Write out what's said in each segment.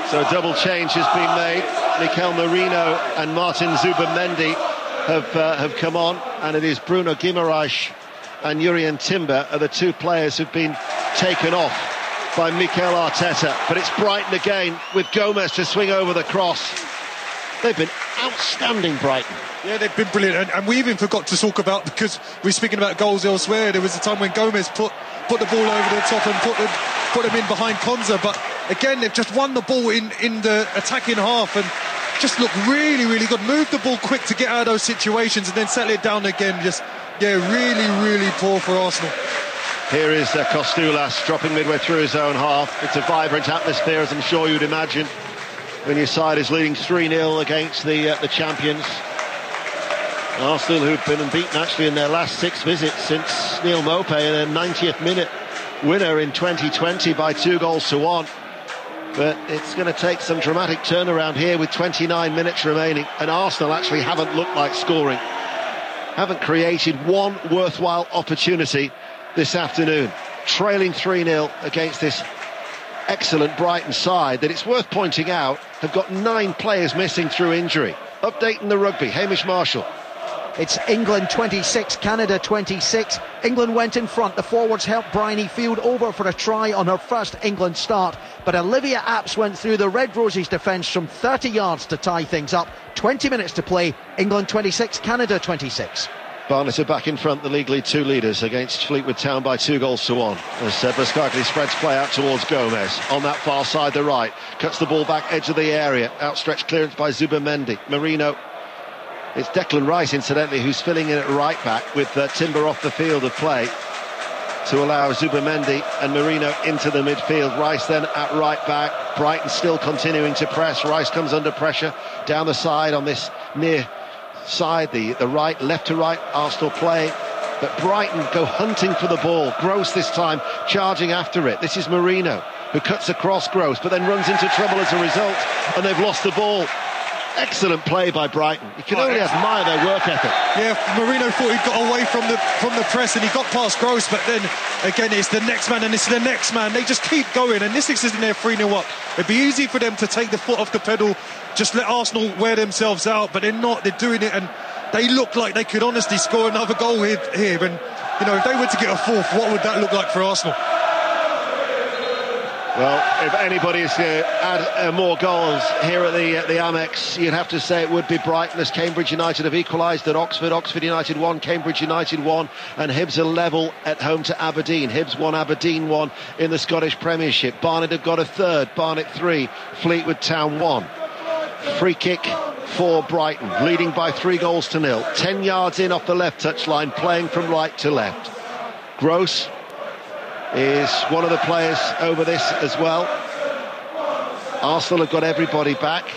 So a double change has been made. Mikel Merino and Martin Zubamendi have come on, and it is Bruno Guimaraes and Jurrien Timber are the two players who've been taken off by Mikel Arteta. But it's Brighton again with Gomez to swing over the cross. They've been outstanding, Brighton. Yeah, they've been brilliant, and we even forgot to talk about, because we're speaking about goals elsewhere, there was a time when Gomez put the ball over the top and put them in behind Konsa, but again they've just won the ball in the attacking half and just look really, really good. Move the ball quick to get out of those situations and then settle it down again. Just, yeah, really, really poor for Arsenal. Here is Kostoulas dropping midway through his own half. It's a vibrant atmosphere, as I'm sure you'd imagine, when your side is leading 3-0 against the champions. Arsenal, who've been unbeaten actually in their last 6 visits since Neil Maupay in a 90th minute winner in 2020 by 2-1. But it's going to take some dramatic turnaround here with 29 minutes remaining, and Arsenal actually haven't looked like scoring, haven't created one worthwhile opportunity this afternoon, trailing 3-0 against this excellent Brighton side that, it's worth pointing out, have got 9 players missing through injury. Updating the rugby, Hamish Marshall. It's England 26, Canada 26. England went in front. The forwards helped Bryony Field over for a try on her first England start. But Olivia Apps went through the Red Roses defence from 30 yards to tie things up. 20 minutes to play. England 26, Canada 26. Barnet are back in front, the League League 2 leaders, against Fleetwood Town by 2-1. As Buscaglia spreads play out towards Gomez. On that far side, the right. Cuts the ball back, edge of the area. Outstretched clearance by Zubamendi. Marino. It's Declan Rice, incidentally, who's filling in at right back with Timber off the field of play to allow Zubamendi and Marino into the midfield. Rice then at right back. Brighton still continuing to press. Rice comes under pressure down the side on this near side, the right, left to right Arsenal play. But Brighton go hunting for the ball. Gross this time charging after it. This is Marino, who cuts across Gross but then runs into trouble as a result, and they've lost the ball. Excellent play by Brighton. You can only admire their work ethic. Yeah, Marino thought he got away from the press and he got past Gross, but then again it's the next man and it's the next man. They just keep going, and this isn't there 3-0 up. It'd be easy for them to take the foot off the pedal, just let Arsenal wear themselves out, but they're not. They're doing it, and they look like they could honestly score another goal here. And you know, if they were to get a fourth, what would that look like for Arsenal? Well, if anybody is going to add more goals here at the Amex, you'd have to say it would be Brighton, as Cambridge United have equalised at Oxford. Oxford United 1, Cambridge United 1, and Hibs are level at home to Aberdeen. Hibs 1, Aberdeen 1 in the Scottish Premiership. Barnet have got a third, Barnet 3, Fleetwood Town 1. Free kick for Brighton, leading by 3-0. 10 yards in off the left touchline, playing from right to left. Gross is one of the players over this as well. Arsenal have got everybody back.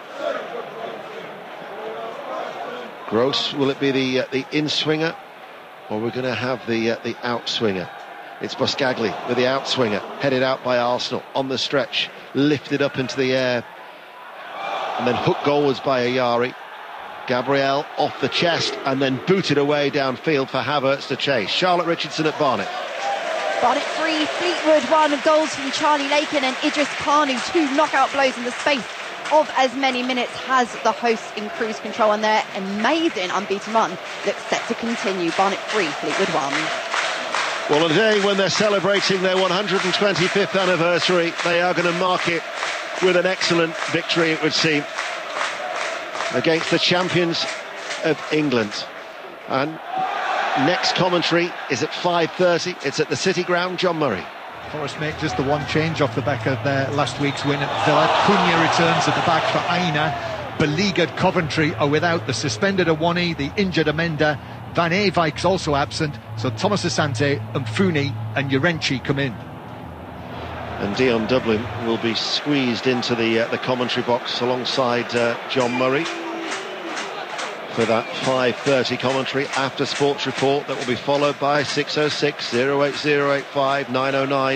Gross, will it be the in-swinger, or we're going to have the out-swinger? It's Buscaglia with the out-swinger, headed out by Arsenal on the stretch, lifted up into the air, and then hooked goalwards by Ayari. Gabriel off the chest and then booted away downfield for Havertz to chase. Charlotte Richardson at Barnet. Barnet 3, Fleetwood 1, goals from Charlie Lakin and Idris Kanu, 2 knockout blows in the space of as many minutes has the hosts in cruise control, and their amazing unbeaten run looks set to continue. Barnet 3, Fleetwood 1. Well, on a day when they're celebrating their 125th anniversary, they are going to mark it with an excellent victory, it would seem, against the champions of England. And next commentary is at 5:30. It's at the City Ground. John Murray. Forest make just the one change off the back of their last week's win at Villa. Cunha returns at the back for Aina. Beleaguered Coventry are without the suspended Awani, the injured Amenda. Van Ewijk's also absent, so Thomas Asante and Funi and Urenchi come in. And Dion Dublin will be squeezed into the commentary box alongside John Murray for that 5:30 commentary after Sports Report that will be followed by 606 08085 909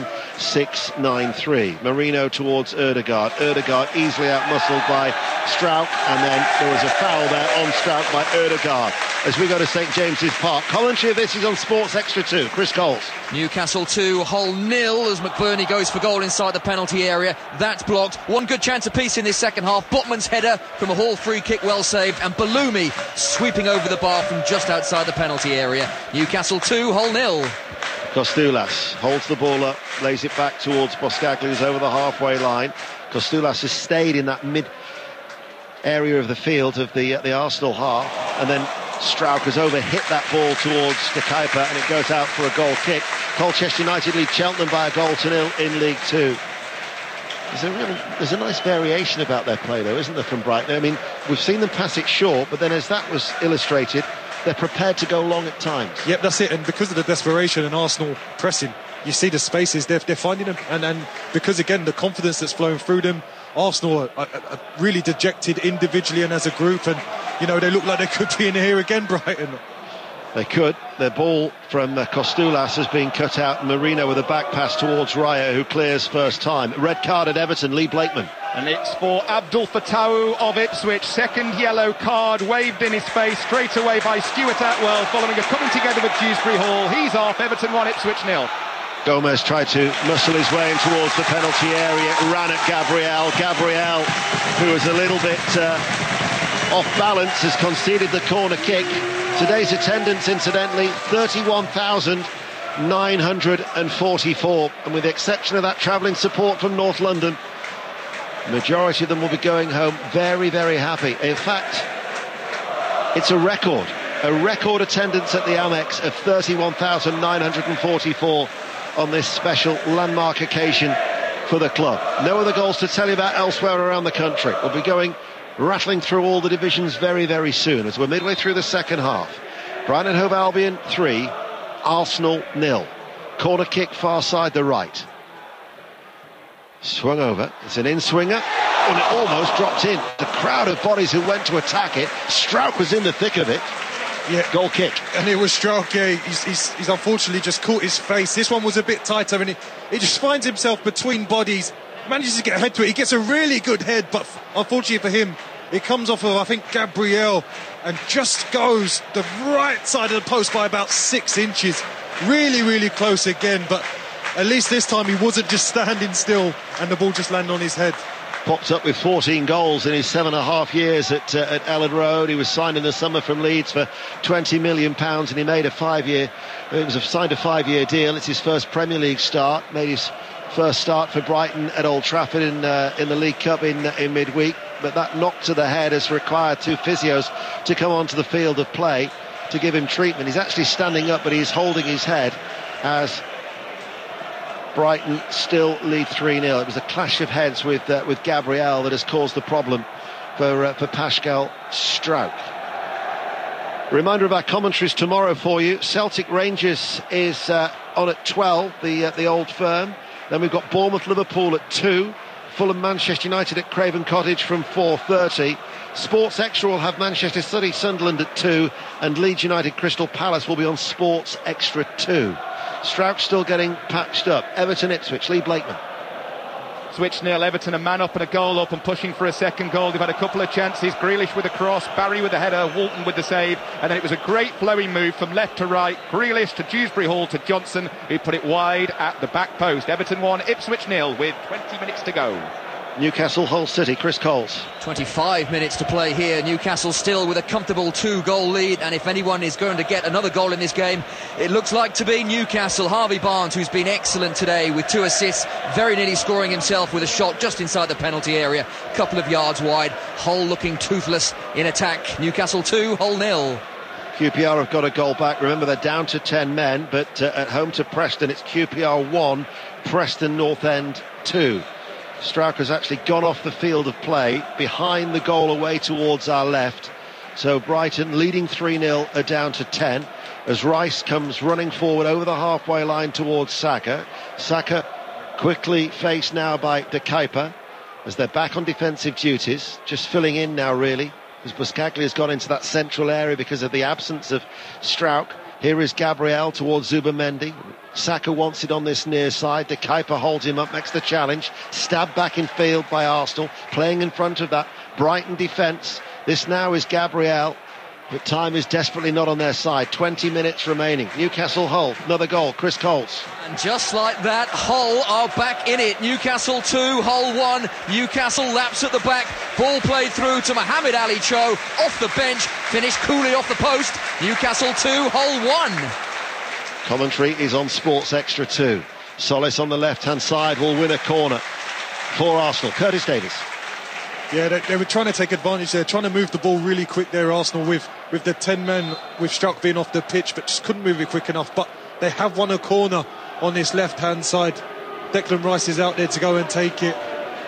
6-9-3. Marino towards Ødegaard. Ødegaard easily outmuscled by Struijk, and then there was a foul there on Struijk by Ødegaard. As we go to St James's Park, commentary of this is on Sports Extra 2. Chris Coles. Newcastle 2, Hull 0 as McBurney goes for goal inside the penalty area. That's blocked. One good chance apiece in this second half. Botman's header from a Hall free kick, well saved, and Bellumi sweeping over the bar from just outside the penalty area. Newcastle 2, Hull 0. Kostoulas holds the ball up, lays it back towards Boskagli, who's over the halfway line. Kostoulas has stayed in that mid area of the field of the Arsenal half, and then Struijk has overhit that ball towards De Kuyper, and it goes out for a goal kick. Colchester United lead Cheltenham by 1-0 in League Two. There's a nice variation about their play, though, isn't there, from Brighton? I mean, we've seen them pass it short, but then as that was illustrated, they're prepared to go long at times. Yep, that's it. And because of the desperation and Arsenal pressing, you see the spaces, they're finding them. And because, again, the confidence that's flowing through them, Arsenal are really dejected individually and as a group. And, you know, they look like they could be in here again, Brighton. They could. The ball from Kostoulas has been cut out. Marino with a back pass towards Raya, who clears first time. Red card at Everton, Lee Blakeman. And it's for Abdul Fattah of Ipswich. Second yellow card waved in his face straight away by Stuart Atwell following a coming together with Dewsbury Hall. He's off. Everton 1, Ipswich 0. Gomez tried to muscle his way in towards the penalty area. Ran at Gabriel. Gabriel, who was a little bit off balance, has conceded the corner kick. Today's attendance, incidentally, 31,944. And with the exception of that travelling support from North London, the majority of them will be going home very, very happy. In fact, it's a record attendance at the Amex of 31,944 on this special landmark occasion for the club. No other goals to tell you about elsewhere around the country. We'll be going rattling through all the divisions very, very soon as we're midway through the second half. Brighton & Hove Albion 3, Arsenal 0. Corner kick far side the right. Swung over, it's an in-swinger, and it almost dropped in. The crowd of bodies who went to attack it. Struijk was in the thick of it. Yeah, goal kick. And it was Struijk, yeah, he's unfortunately just caught his face. This one was a bit tighter, and he just finds himself between bodies, manages to get a head to it. He gets a really good head, but unfortunately for him, it comes off of, I think, Gabriel, and just goes the right side of the post by about 6 inches. Really, really close again, but at least this time he wasn't just standing still and the ball just landed on his head. Popped up with 14 goals in his 7.5 years at Elland Road. He was signed in the summer from Leeds for £20 million, and he made signed a 5-year deal. It's his first Premier League start. Made his first start for Brighton at Old Trafford in the League Cup in midweek. But that knock to the head has required 2 physios to come onto the field of play to give him treatment. He's actually standing up, but he's holding his head as Brighton still lead 3-0. It was a clash of heads with Gabriel that has caused the problem for Pascal Struijk. Reminder of our commentaries tomorrow for you. Celtic Rangers is on at 12, the Old Firm. Then we've got Bournemouth Liverpool at 2. Fulham Manchester United at Craven Cottage from 4:30. Sports Extra will have Manchester City Sunderland at 2, and Leeds United Crystal Palace will be on Sports Extra 2. Struijk still getting patched up. Everton Ipswich, Lee Blakeman. Ipswich 0, Everton a man up and a goal up and pushing for a second goal. They've had a couple of chances. Grealish with a cross, Barry with a header, Walton with the save, and then it was a great flowing move from left to right. Grealish to Dewsbury Hall to Johnson, who put it wide at the back post. Everton 1, Ipswich 0 with 20 minutes to go. Newcastle Hull City, Chris Coles. 25 minutes to play here. Newcastle still with a comfortable 2-goal lead, and if anyone is going to get another goal in this game, it looks like to be Newcastle. Harvey Barnes, who's been excellent today with 2 assists, very nearly scoring himself with a shot just inside the penalty area, a couple of yards wide. Hull looking toothless in attack. Newcastle 2, Hull 0. QPR have got a goal back. Remember, they're down to 10 men, but at home to Preston, it's QPR 1, Preston North End 2. Struijk has actually gone off the field of play behind the goal away towards our left. So Brighton leading 3-0 are down to 10 as Rice comes running forward over the halfway line towards Saka. Saka quickly faced now by De Kuyper as they're back on defensive duties, just filling in now really, as Boskagli has gone into that central area because of the absence of Struijk. Here is Gabriel towards Zubamendi. Saka wants it on this near side. De Kuyper holds him up, makes the challenge. Stabbed back in field by Arsenal, playing in front of that Brighton defence. This now is Gabriel, but time is desperately not on their side. 20 minutes remaining. Newcastle Hull, another goal, Chris Coles. And just like that, Hull are back in it. Newcastle 2, Hull 1. Newcastle laps at the back. Ball played through to Mohamed Ali Cho, off the bench, finished coolly off the post. Newcastle 2, Hull 1. Commentary is on Sports Extra 2. Solis on the left-hand side will win a corner for Arsenal. Curtis Davies. Yeah, they were trying to take advantage there, trying to move the ball really quick there, Arsenal, with the 10 men, with Struijk being off the pitch, but just couldn't move it quick enough. But they have won a corner on this left-hand side. Declan Rice is out there to go and take it.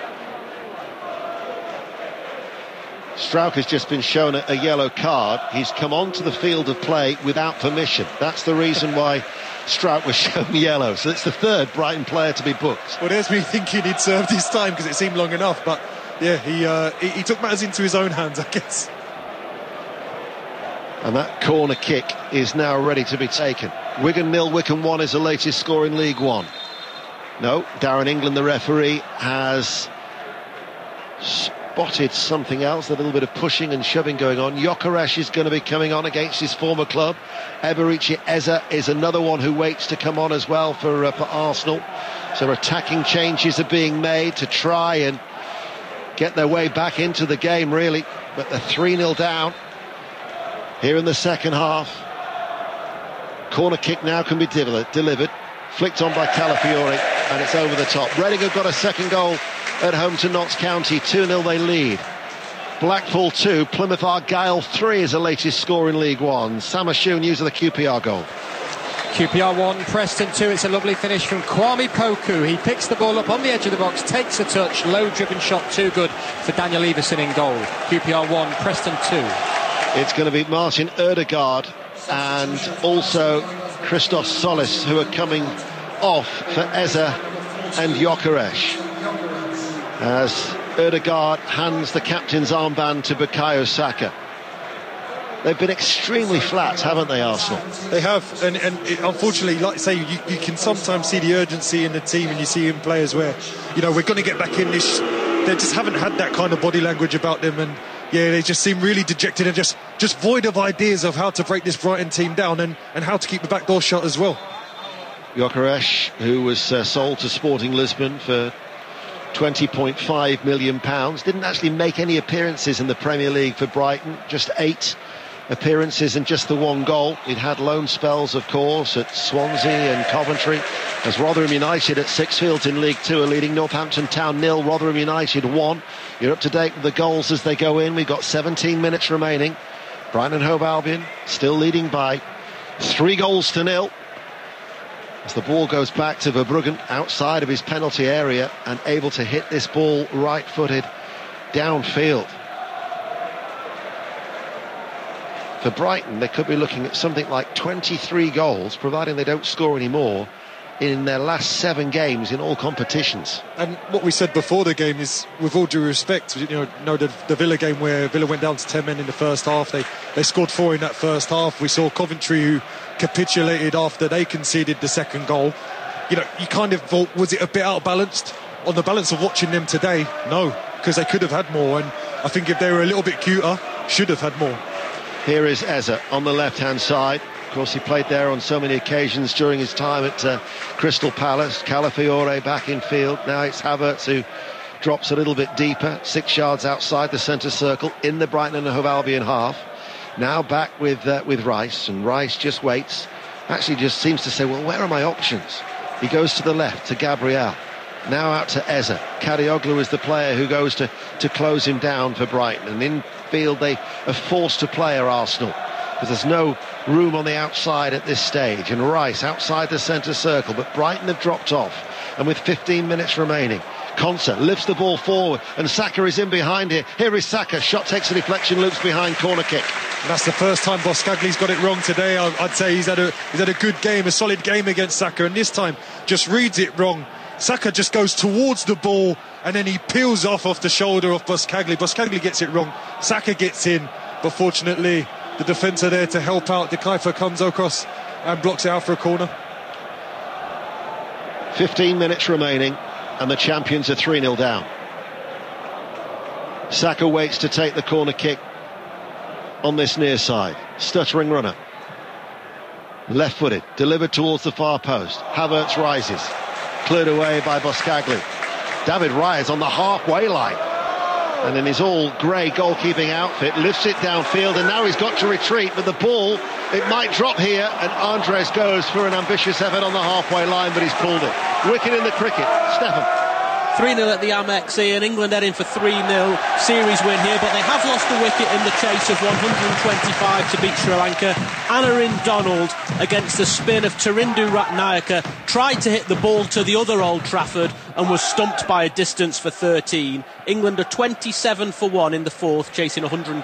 Struijk has just been shown a yellow card. He's come onto the field of play without permission. That's the reason why Struijk was shown yellow. So it's the third Brighton player to be booked. Well, there's me thinking he'd served his time because it seemed long enough, but yeah, he took matters into his own hands, I guess. And that corner kick is now ready to be taken. Wigan 0, Wycombe 1 is the latest score in League One. No, Darren England, the referee, has spotted something else, a little bit of pushing and shoving going on. Gyökeres is going to be coming on against his former club. Eberechi Eze is another one who waits to come on as well for Arsenal. So attacking changes are being made to try and get their way back into the game, really. But they're 3-0 down here in the second half. Corner kick now can be delivered. Flicked on by Calafiori, and it's over the top. Reading have got a second goal at home to Notts County. 2-0 they lead. Blackpool 2, Plymouth Argyle 3 is the latest score in League One. Samashu, news of the QPR goal. QPR 1, Preston 2. It's a lovely finish from Kwame Poku. He picks the ball up on the edge of the box, takes a touch, low driven shot, too good for Daniel Everson in goal. QPR 1, Preston 2. It's going to be Martin Ødegaard and also Christos Solis who are coming off for Eze and Gyökeres, as Ødegaard hands the captain's armband to Bukayo Saka. They've been extremely flat, haven't they, Arsenal? They have, and unfortunately, like I say, you can sometimes see the urgency in the team, and you see in players where, you know, we're going to get back in this. They just haven't had that kind of body language about them, and yeah, they just seem really dejected and just void of ideas of how to break this Brighton team down and how to keep the back door shut as well. Gyökeres, who was sold to Sporting Lisbon for £20.5 million, didn't actually make any appearances in the Premier League for Brighton, just 8 appearances and just the 1 goal. He'd had loan spells, of course, at Swansea and Coventry, as Rotherham United at Sixfields in League 2 are leading Northampton Town 0, Rotherham United 1. You're up to date with the goals as they go in. We've got 17 minutes remaining. Brighton and Hove Albion still leading by 3-0 as the ball goes back to Verbruggen outside of his penalty area and able to hit this ball right-footed downfield. For Brighton, they could be looking at something like 23 goals, providing they don't score any more, in their last 7 games in all competitions. And what we said before the game is, with all due respect, you know the Villa game where Villa went down to 10 men in the first half, they scored 4 in that first half. We saw Coventry, who capitulated after they conceded the second goal. You know, you kind of thought, was it a bit out-balanced? On the balance of watching them today, no, because they could have had more, and I think if they were a little bit cuter, should have had more. Here is Eze on the left-hand side. Of course, he played there on so many occasions during his time at Crystal Palace. Calafiore back in field. Now it's Havertz who drops a little bit deeper, 6 yards outside the centre circle in the Brighton and Hove Albion half. Now back with Rice, and Rice just waits. Actually just seems to say, well, where are my options? He goes to the left, to Gabriel. Now out to Eze. Kadioglu is the player who goes to close him down for Brighton. And in field they are forced to play Arsenal, because there's no room on the outside at this stage. And Rice outside the centre circle, but Brighton have dropped off. And with 15 minutes remaining, Konsa lifts the ball forward, and Saka is in behind here. Here is Saka, shot takes a deflection, loops behind, corner kick. And that's the first time Boscagli's got it wrong today. I'd say he's had a good game, a solid game against Saka, and this time just reads it wrong. Saka just goes towards the ball and then he peels off the shoulder of Boscagli. Boscagli gets it wrong. Saka gets in, but fortunately the defence are there to help out. De Kuyper comes across and blocks it out for a corner. 15 minutes remaining and the champions are 3-0 down. Saka waits to take the corner kick on this near side. Stuttering runner. Left-footed, delivered towards the far post. Havertz rises. Cleared away by Boscagli. David Raya is on the halfway line. And in his all-grey goalkeeping outfit, lifts it downfield, and now he's got to retreat. But the ball, it might drop here, and Andres goes for an ambitious effort on the halfway line, but he's pulled it. Wicket in the cricket. Stefan. 3-0 at the Amex, Ian. England heading for 3-0 series win here, but they have lost the wicket in the chase of 125 to beat Sri Lanka. Anarin Donald against the spin of Tarindu Ratnayaka tried to hit the ball to the other Old Trafford and was stumped by a distance for 13. England are 27 for 1 in the fourth, chasing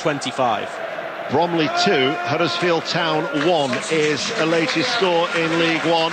125. Bromley 2, Huddersfield Town 1 is the latest score in League One,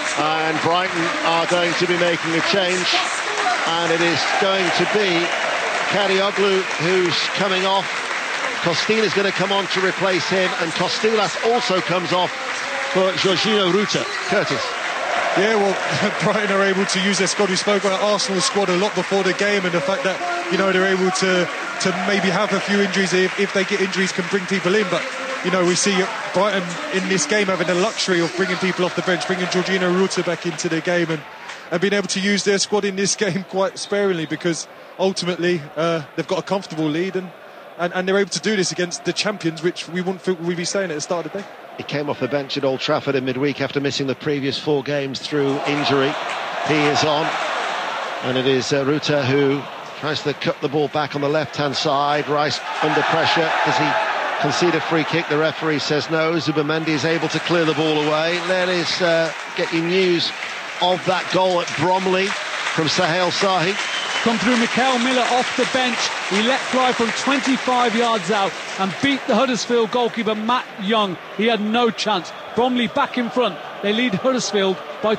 and Brighton are going to be making a change. And it is going to be Karioglu who's coming off. Costina's going to come on to replace him, and Costilas also comes off for Jorginho Ruta. Curtis. Yeah, well, Brighton are able to use their squad. We spoke about Arsenal's squad a lot before the game, and the fact that, you know, they're able to maybe have a few injuries. If they get injuries, can bring people in. But, you know, we see Brighton in this game having the luxury of bringing people off the bench, bringing Jorginho Ruta back into the game, and being able to use their squad in this game quite sparingly, because ultimately they've got a comfortable lead, and they're able to do this against the champions, which we wouldn't think we'd be saying at the start of the day. He came off the bench at Old Trafford in midweek after missing the previous 4 games through injury. He is on, and it is Ruta who tries to cut the ball back on the left-hand side. Rice under pressure as he concede a free kick. The referee says no. Zubamendi is able to clear the ball away. Let us get you news of that goal at Bromley from Sahel Sahi. Come through Mikael Miller off the bench. He let fly from 25 yards out and beat the Huddersfield goalkeeper Matt Young. He had no chance. Bromley back in front. They lead Huddersfield by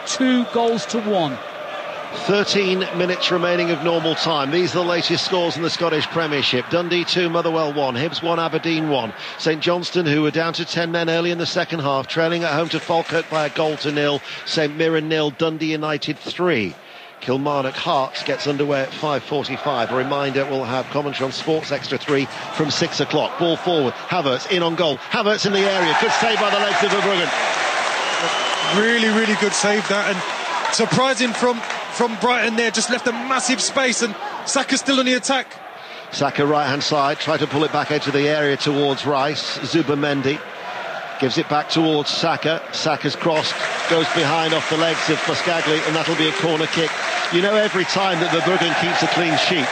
2-1. 13 minutes remaining of normal time. These are the latest scores in the Scottish Premiership. Dundee 2, Motherwell 1, Hibs 1, Aberdeen 1. St Johnstone, who were down to 10 men early in the second half, trailing at home to Falkirk by a 0-0. St Mirren 0, Dundee United 3. Kilmarnock Hearts gets underway at 5:45. A reminder, we'll have commentary on Sports Extra 3 from 6 o'clock. Ball forward, Havertz in on goal. Havertz in the area, good save by the legs of Verbruggen. Really, really good save that, and surprising from Brighton there, just left a massive space, and Saka's still on the attack. Saka right hand side, try to pull it back into the area towards Rice. Zubamendi gives it back towards Saka. Saka's crossed, goes behind off the legs of Boscagli, and that'll be a corner kick. You know, every time that Verbruggen keeps a clean sheet,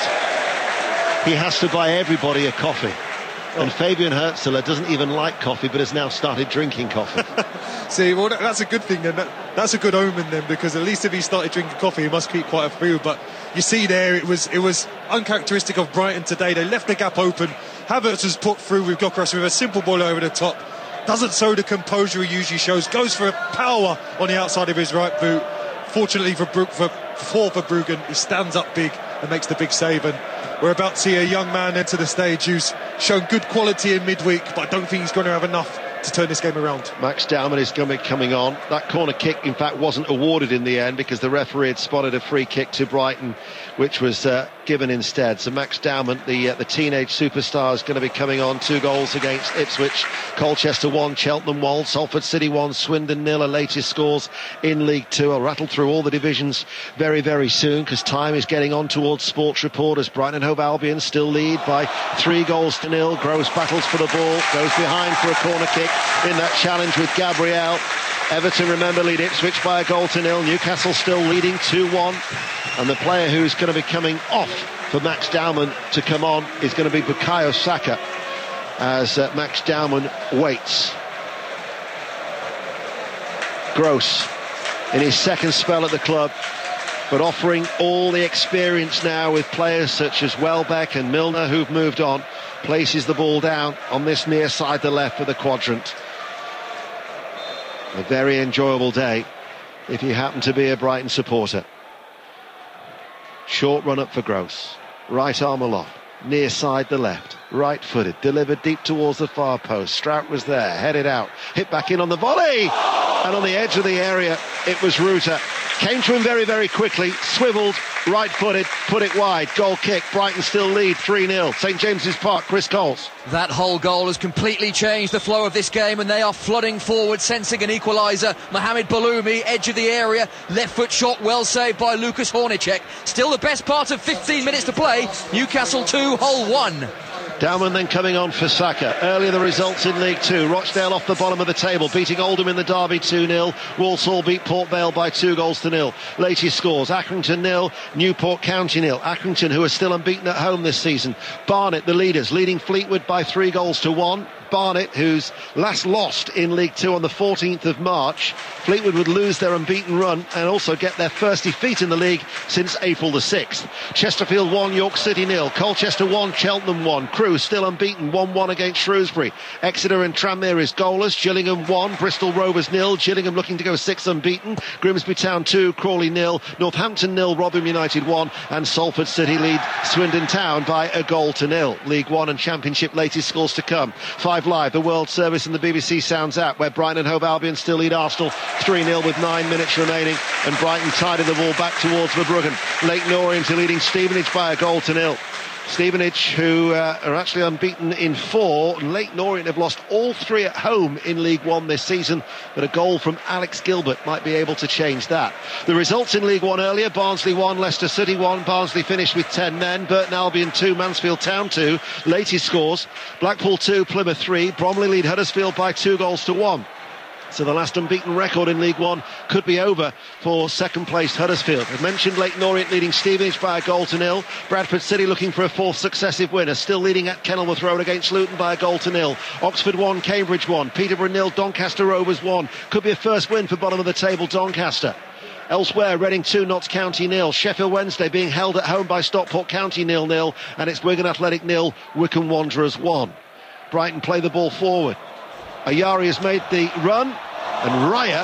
he has to buy everybody a coffee. And Fabian Hürzeler doesn't even like coffee, but has now started drinking coffee. See, well, that's a good thing then. That's a good omen then, because at least if he started drinking coffee, he must keep quite a few. But you see there, it was uncharacteristic of Brighton today. They left the gap open. Havertz was put through with Gyökeres with a simple ball over the top. Doesn't show the composure he usually shows. Goes for a power on the outside of his right boot. Fortunately for Verbruggen, he stands up big and makes the big save. And we're about to see a young man enter the stage who's shown good quality in midweek, but I don't think he's going to have enough to turn this game around. Max Dowman is going to be coming on. That corner kick, in fact, wasn't awarded in the end because the referee had spotted a free kick to Brighton, which was given instead. So Max Dowman, the teenage superstar, is going to be coming on. 2 goals against Ipswich. Colchester 1, Cheltenham 1, Salford City 1, Swindon 0. Latest scores in League 2. I'll rattle through all the divisions very, very soon because time is getting on towards Sports Report as Brighton and Hove Albion still lead by 3-0. Gross battles for the ball, goes behind for a corner kick in that challenge with Gabriel. Everton, remember, lead Ipswich by a 0-0. Newcastle still leading 2-1. And the player who's going to be coming off for Max Dowman to come on is going to be Bukayo Saka as Max Dowman waits. Gross in his second spell at the club, but offering all the experience now with players such as Welbeck and Milner who've moved on. Places the ball down on this near side, the left of the quadrant. A very enjoyable day if you happen to be a Brighton supporter. Short run up for Gross. Right arm aloft. Near side the left. Right footed. Delivered deep towards the far post. Strout was there. Headed out. Hit back in on the volley. and on the edge of the area it was Ruta. Came to him very, very quickly, swivelled, right-footed, put it wide. Goal kick, Brighton still lead 3-0. St James's Park, Chris Coles. That whole goal has completely changed the flow of this game, and they are flooding forward, sensing an equaliser. Mohamed Baloumi, edge of the area, left foot shot, well saved by Lucas Hornicek. Still the best part of 15 minutes to play. Newcastle 2, Hull 1. Dowman then coming on for Saka. Earlier the results in League 2. Rochdale off the bottom of the table, beating Oldham in the derby 2-0. Walsall beat Port Vale by 2-0. Latest scores: Accrington 0, Newport County 0. Accrington, who are still unbeaten at home this season. Barnet, the leaders, leading Fleetwood by 3-1. Barnet, who's last lost in League 2 on the 14th of March. Fleetwood would lose their unbeaten run and also get their first defeat in the league since April the 6th. Chesterfield 1, York City 0. Colchester 1, Cheltenham 1. Crewe still unbeaten, 1-1 against Shrewsbury. Exeter and Tranmere is goalless. Gillingham 1, Bristol Rovers 0. Gillingham looking to go 6 unbeaten. Grimsby Town 2, Crawley 0. Northampton 0, Rotherham United 1. And Salford City lead Swindon Town by 1-0. League 1 and Championship latest scores to come. 5 Live, the World Service and the BBC Sounds app, where Brighton and Hove Albion still lead Arsenal 3-0 with 9 minutes remaining, and Brighton tied the ball back towards Verbruggen. Leyton Orient are leading Stevenage by 1-0. Stevenage, who are actually unbeaten in 4, and Leyton Orient have lost all 3 at home in League 1 this season, but a goal from Alex Gilbert might be able to change that. The results in League 1 earlier: Barnsley 1, Leicester City 1. Barnsley finished with 10 men. Burton Albion 2, Mansfield Town 2. Latest scores: Blackpool 2, Plymouth 3. Bromley lead Huddersfield by 2-1. So the last unbeaten record in League 1 could be over for second-placed Huddersfield. I mentioned Leyton Orient leading Stevenage by 1-0. Bradford City looking for a 4th successive win, are still leading at Kenilworth Road against Luton by 1-0. Oxford 1, Cambridge 1. Peterborough 0, Doncaster Rovers 1. Could be a first win for bottom of the table Doncaster. Elsewhere, Reading 2, Notts County 0. Sheffield Wednesday being held at home by Stockport County 0-0. And it's Wigan Athletic 0, Wycombe Wanderers 1. Brighton play the ball forward. Ayari has made the run, and Raya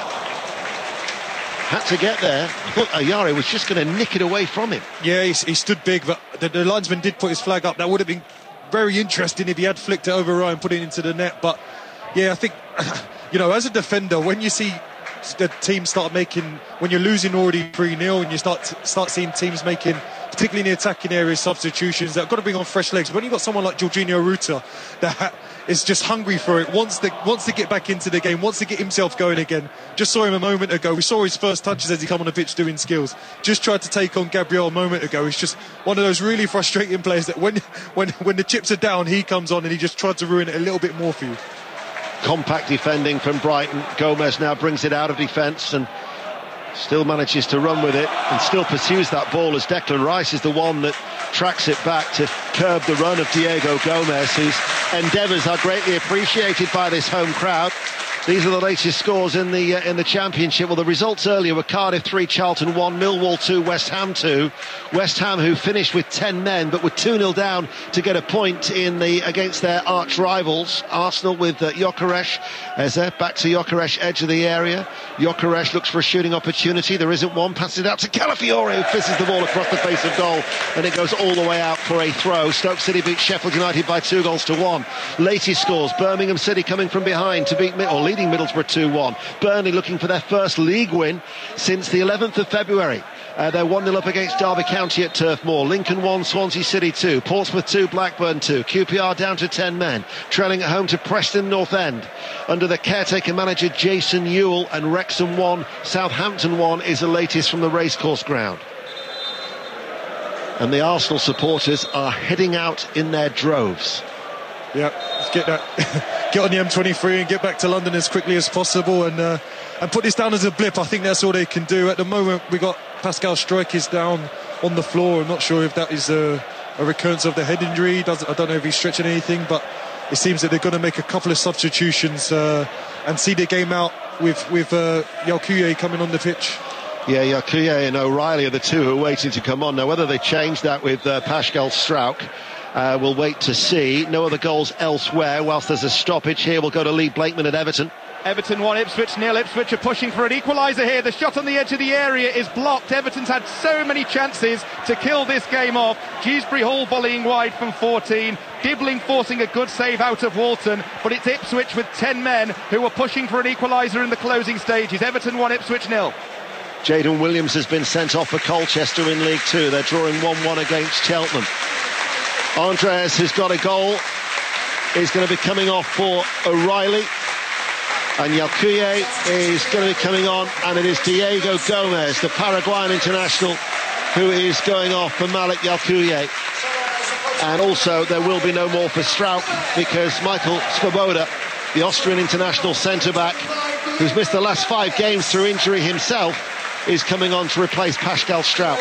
had to get there. I thought Ayari was just going to nick it away from him. Yeah, he stood big, but the linesman did put his flag up. That would have been very interesting if he had flicked it over Ryan and put it into the net. But yeah, I think, as a defender, when you see the team start making, when you're losing already 3-0 and you start seeing teams making, particularly in the attacking areas, substitutions, that have got to bring on fresh legs. When you've got someone like Jorginho Ruta that is just hungry for it, wants to get back into the game, wants to get himself going again. Just saw him a moment ago. We saw his first touches as he come on the pitch doing skills. Just tried to take on Gabriel a moment ago. He's just one of those really frustrating players that when the chips are down, he comes on and he just tried to ruin it a little bit more for you. Compact defending from Brighton. Gomez now brings it out of defence and still manages to run with it and still pursues that ball, as Declan Rice is the one that tracks it back to curb the run of Diego Gomez, whose endeavours are greatly appreciated by this home crowd. These are the latest scores in the Championship. Well, the results earlier were Cardiff 3, Charlton 1, Millwall 2, West Ham 2. West Ham, who finished with 10 men but were 2-0 down to get a point against their arch rivals. Arsenal with Gyökeres back to Gyökeres, edge of the area. Gyökeres looks for a shooting opportunity. There isn't one. Passes it out to Calafiore, who fizzes the ball across the face of goal, and it goes all the way out for a throw. Stoke City beat Sheffield United by 2-1. Latest scores: Birmingham City coming from behind to beat leading Middlesbrough 2-1. Burnley looking for their first league win since the 11th of February. They're 1-0 up against Derby County at Turf Moor. Lincoln 1, Swansea City 2. Portsmouth 2, Blackburn 2. QPR down to 10 men, trailing at home to Preston North End under the caretaker manager Jason Ewell. And Wrexham 1, Southampton 1 is the latest from the racecourse ground. And the Arsenal supporters are heading out in their droves. Yeah, let's get on the M23 and get back to London as quickly as possible and put this down as a blip. I think that's all they can do. At the moment, we got Pascal Struijk is down on the floor. I'm not sure if that is a recurrence of the head injury. I don't know if he's stretching anything, but it seems that they're going to make a couple of substitutions and see the game out with Yalkuye coming on the pitch. Yeah, Yalkuye and O'Reilly are the two who are waiting to come on. Now, whether they change that with Pascal Struijk, we'll wait to see. No other goals elsewhere. Whilst there's a stoppage here, we'll go to Lee Blakeman at Everton. Everton 1, Ipswich 0. Ipswich are pushing for an equaliser here. The shot on the edge of the area is blocked. Everton's had so many chances to kill this game off. Dewsbury Hall volleying wide from 14. Dibbling forcing a good save out of Walton. But it's Ipswich with 10 men who are pushing for an equaliser in the closing stages. Everton 1, Ipswich 0. Jayden Williams has been sent off for Colchester in League Two. They're drawing 1-1 against Cheltenham. Andreas has got a goal. He's going to be coming off for O'Reilly. And Yalcuye is going to be coming on, and it is Diego Gomez, the Paraguayan international, who is going off for Malik Yalcuye. And also there will be no more for Struijk, because Michael Svoboda, the Austrian international centre-back, who's missed the last 5 games through injury himself, is coming on to replace Pascal Struijk.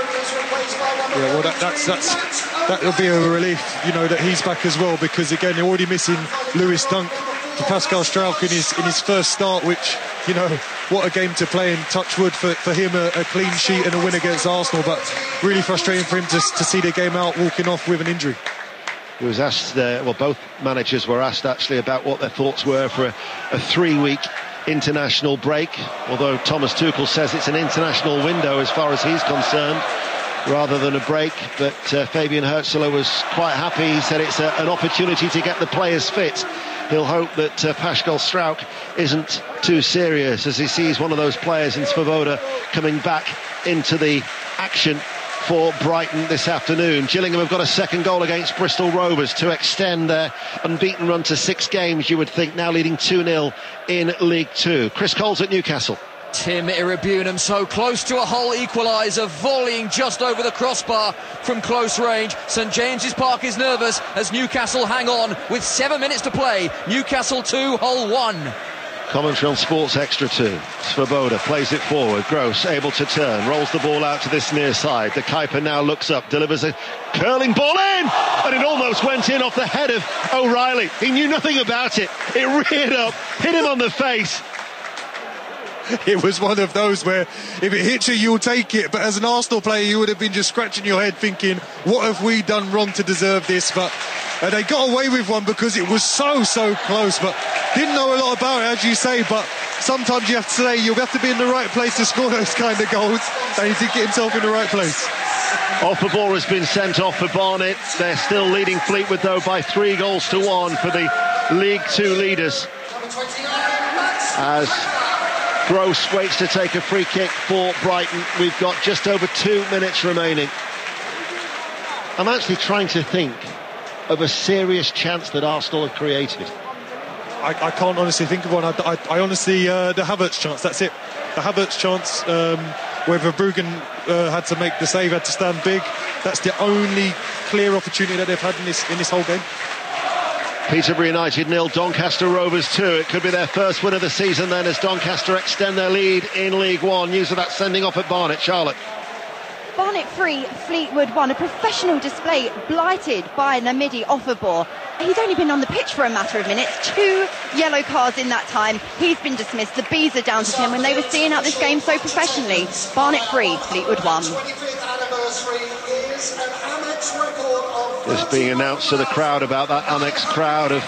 Yeah, well, that'll be a relief, you know, that he's back as well, because again, they're already missing Lewis Dunk for Pascal Struijk in his first start, which, you know, what a game to play, and touch wood for him, a clean sheet and a win against Arsenal, but really frustrating for him to see the game out walking off with an injury. He was asked, both managers were asked actually about what their thoughts were for a 3-week international break, although Thomas Tuchel says it's an international window as far as he's concerned, rather than a break. But Fabian Hürzeler was quite happy. He said it's an opportunity to get the players fit. He'll hope that Pascal Struijk isn't too serious, as he sees one of those players in Svoboda coming back into the action for Brighton this afternoon. Gillingham have got a second goal against Bristol Rovers to extend their unbeaten run to 6 games, you would think, now leading 2-0 in League Two. Chris Coles at Newcastle. Tim Irabunam so close to a Hull equaliser, volleying just over the crossbar from close range. St James's Park is nervous as Newcastle hang on with 7 minutes to play. Newcastle 2, Hull 1. Commentary on Sports Extra 2. Svoboda plays it forward. Gross able to turn, rolls the ball out to this near side. The Kuiper now looks up, delivers a curling ball in, and it almost went in off the head of O'Reilly. He knew nothing about it. It reared up, hit him on the face. It was one of those where if it hits you, you'll take it. But as an Arsenal player, you would have been just scratching your head thinking, what have we done wrong to deserve this? But they got away with one because it was so close. But didn't know a lot about it, as you say. But sometimes you have to say you'll have to be in the right place to score those kind of goals. And he did get himself in the right place. Off the ball has been sent off for Barnet. They're still leading Fleetwood, though, by 3-1 for the League Two leaders. As Gross waits to take a free kick for Brighton. We've got just over 2 minutes remaining. I'm actually trying to think of a serious chance that Arsenal have created. I can't honestly think of one. I honestly, the Havertz chance, that's it. The Havertz chance, where Verbruggen had to make the save, had to stand big. That's the only clear opportunity that they've had in this whole game. Peterborough United 0, Doncaster Rovers 2. It could be their first win of the season then, as Doncaster extend their lead in League One. News of that sending off at Barnet. Charlotte. Barnet 3, Fleetwood 1. A professional display blighted by Namidi Offerbor. He's only been on the pitch for a matter of minutes. 2 yellow cards in that time. He's been dismissed. The Bees are down to 10 when they were seeing out this game so professionally. Barnet 3, Fleetwood 1. Just being announced to the crowd about that Amex crowd of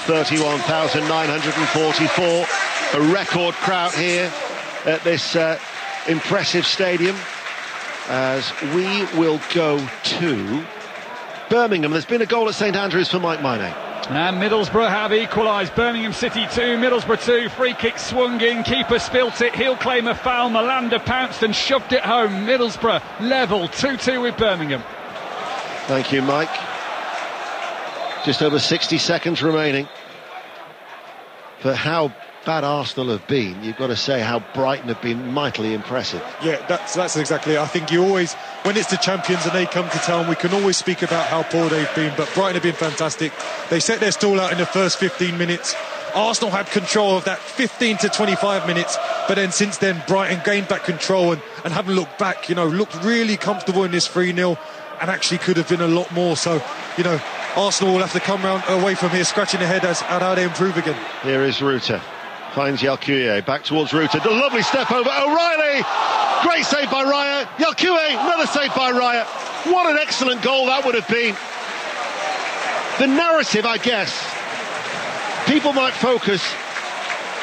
31,944. A record crowd here at this impressive stadium. As we will go to Birmingham. There's been a goal at St Andrews for Mike Maine. And Middlesbrough have equalised. Birmingham City 2, Middlesbrough 2. Free kick swung in, keeper spilt it, he'll claim a foul. Malanda pounced and shoved it home. Middlesbrough level 2-2 with Birmingham. Thank you, Mike. Just over 60 seconds remaining. For how bad Arsenal have been, you've got to say how Brighton have been mightily impressive. Yeah, that's exactly it. I think you always, when it's the champions and they come to town, we can always speak about how poor they've been, but Brighton have been fantastic. They set their stall out in the first 15 minutes. Arsenal had control of that 15 to 25 minutes, but then since then Brighton gained back control and haven't looked back, looked really comfortable in this 3-0 and actually could have been a lot more. So, Arsenal will have to come away from here scratching their head at how they improve again. Here is Ruta. Finds Yalcuye, back towards Ruta. The lovely step over O'Reilly. Great save by Raya. Yalcuye, another save by Raya. What an excellent goal that would have been. The narrative, I guess, people might focus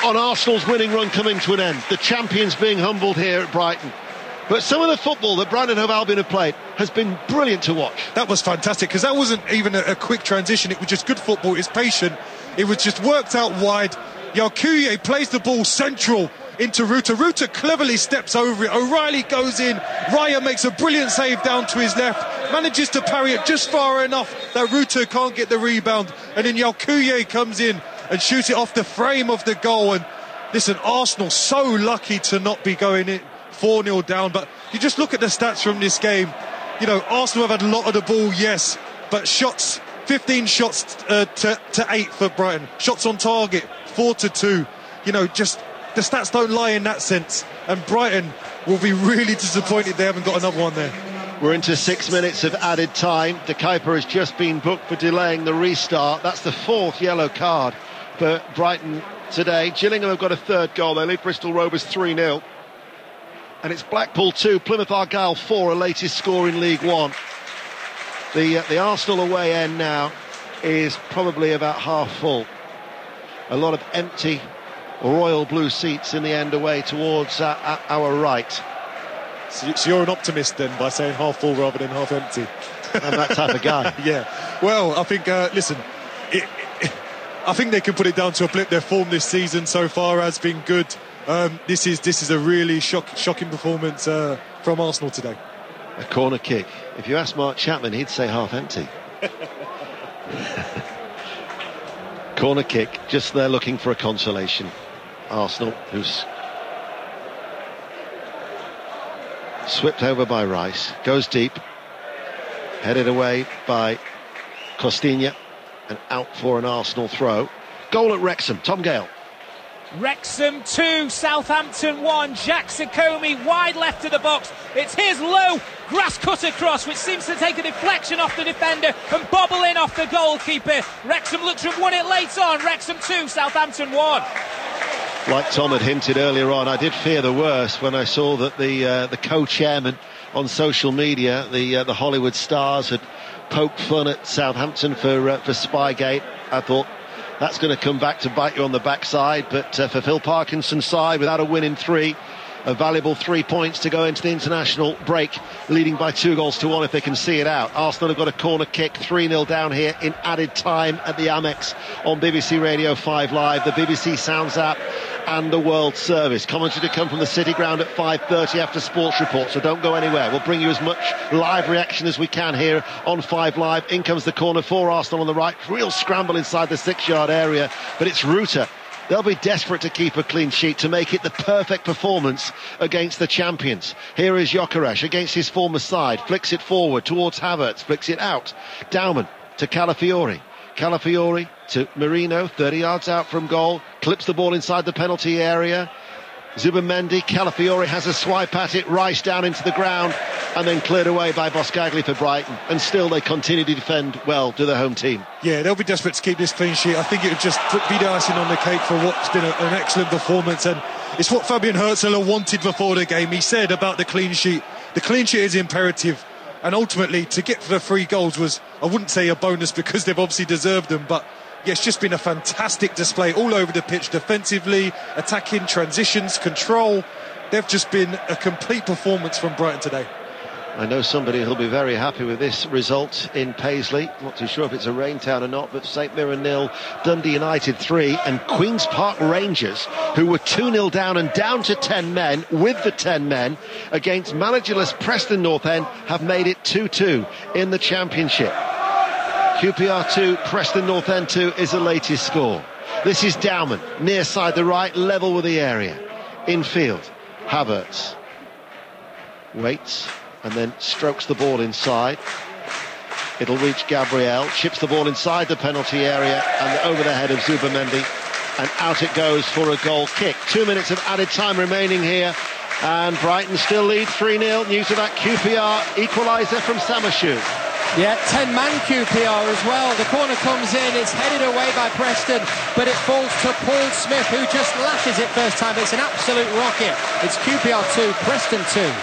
on Arsenal's winning run coming to an end. The champions being humbled here at Brighton. But some of the football that Brighton and Hove Albion have played has been brilliant to watch. That was fantastic, because that wasn't even a quick transition. It was just good football. It's patient. It was just worked out wide. Yalkouye plays the ball central into Ruta. Ruta cleverly steps over it. O'Reilly goes in. Raya makes a brilliant save down to his left. Manages to parry it just far enough that Ruta can't get the rebound. And then Yalkouye comes in and shoots it off the frame of the goal. And listen, Arsenal so lucky to not be going in 4-0 down. But you just look at the stats from this game. You know, Arsenal have had a lot of the ball, yes, but shots, 15 shots to 8 for Brighton. Shots on target, 4-2. You know, just the stats don't lie in that sense. And Brighton will be really disappointed they haven't got another one there. We're into 6 minutes of added time. De Kuyper has just been booked for delaying the restart. That's the 4th yellow card for Brighton today. Gillingham have got a 3rd goal. They lead Bristol Rovers 3-0. And it's Blackpool 2, Plymouth Argyle 4, a latest score in League One. The Arsenal away end now is probably about half full. A lot of empty royal blue seats in the end away towards our right. So you're an optimist then, by saying half full rather than half empty. I'm that type of guy. Yeah. Well, I think, listen, I think they can put it down to a blip. Their form this season so far has been good. This is a really shocking performance from Arsenal today. A corner kick. If you ask Mark Chapman, he'd say half empty. Corner kick, just there looking for a consolation. Arsenal, who's swept over by Rice, goes deep, headed away by Costinha, and out for an Arsenal throw. Goal at Wrexham, Tom Gale. Wrexham 2, Southampton 1. Jack Sakomi wide left of the box. It's his low grass cut across, which seems to take a deflection off the defender and bobble in off the goalkeeper. Wrexham looks to have won it late on. Wrexham 2, Southampton 1. Like Tom had hinted earlier on, I did fear the worst when I saw that the co-chairman on social media, the Hollywood stars, had poked fun at Southampton for Spygate. I thought, that's going to come back to bite you on the backside. But for Phil Parkinson's side, without a win in 3, a valuable 3 points to go into the international break, leading by 2-1 if they can see it out. Arsenal have got a corner kick, 3-0 down here in added time at the Amex on BBC Radio 5 Live, the BBC Sounds app and the World Service. Commentary to come from the City Ground at 5:30 after Sports Report, so don't go anywhere. We'll bring you as much live reaction as we can here on 5 Live. In comes the corner for Arsenal on the right. Real scramble inside the 6-yard area, but it's Ruta. They'll be desperate to keep a clean sheet to make it the perfect performance against the champions. Here is Gyökeres against his former side. Flicks it forward towards Havertz. Flicks it out. Dauman to Calafiori. Calafiori to Merino. 30 yards out from goal. Clips the ball inside the penalty area. Zubimendi. Calafiori has a swipe at it. Rice down into the ground. And then cleared away by Boscagli for Brighton. And still they continue to defend well to the home team. Yeah, they'll be desperate to keep this clean sheet. I think it would just be the icing on the cake for what's been an excellent performance. And it's what Fabian Hürzeler wanted before the game. He said about the clean sheet. The clean sheet is imperative. And ultimately, to get the 3 goals was, I wouldn't say a bonus because they've obviously deserved them, but yeah, it's just been a fantastic display all over the pitch, defensively, attacking, transitions, control. They've just been a complete performance from Brighton today. I know somebody who'll be very happy with this result in Paisley. Not too sure if it's a rain town or not, but St Mirren 0, Dundee United 3, and Queen's Park Rangers, who were 2-0 down and down to 10 men, with the 10 men, against managerless Preston North End, have made it 2-2 in the Championship. QPR 2, Preston North End 2 is the latest score. This is Dauman, near side the right, level with the area. Infield, Havertz waits and then strokes the ball inside. It'll reach Gabriel, chips the ball inside the penalty area and over the head of Zubimendi, and out it goes for a goal kick. 2 minutes of added time remaining here, and Brighton still lead 3-0. News of that QPR equaliser from Samashu. Yeah, 10-man QPR as well. The corner comes in, it's headed away by Preston, but it falls to Paul Smith, who just lashes it first time. It's an absolute rocket. It's QPR 2, Preston 2.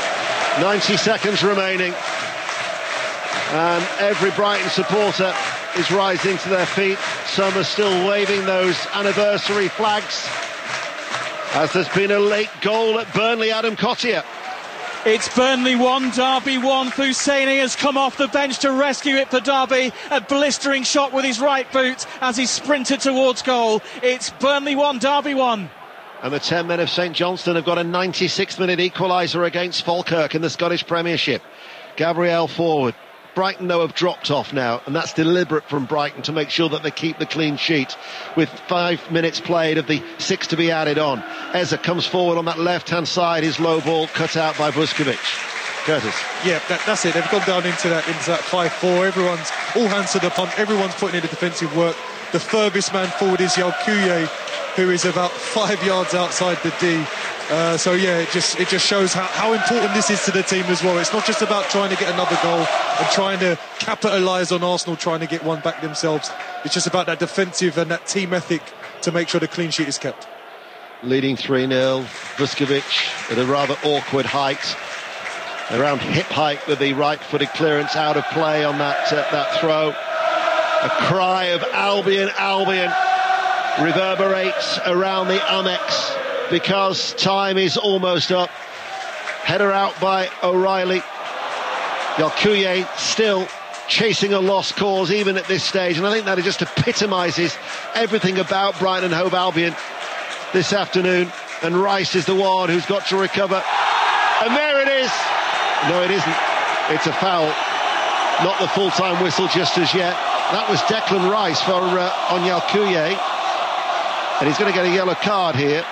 90 seconds remaining, and every Brighton supporter is rising to their feet. Some are still waving those anniversary flags, as there's been a late goal at Burnley. Adam Cottier. It's Burnley 1, Derby 1. Husseini has come off the bench to rescue it for Derby. A blistering shot with his right boot as he sprinted towards goal. It's Burnley 1, Derby 1. And the 10 men of St Johnstone have got a 96th-minute equaliser against Falkirk in the Scottish Premiership. Gabriel forward. Brighton, though, have dropped off now, and that's deliberate from Brighton to make sure that they keep the clean sheet. With 5 minutes played of the 6 to be added on, Eza comes forward on that left-hand side, his low ball cut out by Vuskovic. Curtis. Yeah, that's it. They've gone down into that 5-4. Everyone's all hands to the pump. Everyone's putting in the defensive work. The furthest man forward is Yalkuye, who is about 5 yards outside the D. So yeah, it just shows how important this is to the team as well. It's not just about trying to get another goal and trying to capitalise on Arsenal trying to get one back themselves. It's just about that defensive and that team ethic to make sure the clean sheet is kept. Leading 3-0, Vuskovic at a rather awkward height, around hip height, with the right-footed clearance out of play on that throw. A cry of Albion reverberates around the Amex, because time is almost up. Header out by O'Reilly. Yalkuye still chasing a lost cause even at this stage, and I think that just epitomises everything about Brighton and Hove Albion this afternoon. And Rice is the one who's got to recover, and there it is. No, it isn't. It's a foul. Not the full-time whistle just as yet. That was Declan Rice on Yalkuye, and he's going to get a yellow card here.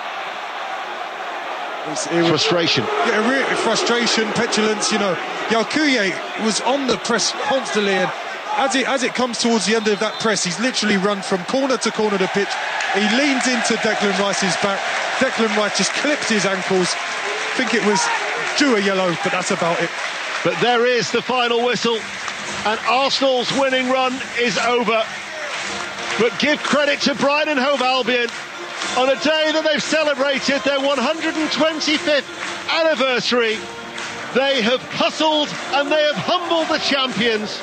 Frustration. Yeah, really frustration, petulance. Yalkuye was on the press constantly, and as it comes towards the end of that press, he's literally run from corner to corner of the pitch. He leans into Declan Rice's back. Declan Rice just clips his ankles. I think it was due a yellow, but that's about it. But there is the final whistle, and Arsenal's winning run is over. But give credit to Brighton and Hove Albion. On a day that they've celebrated their 125th anniversary, they have hustled and they have humbled the champions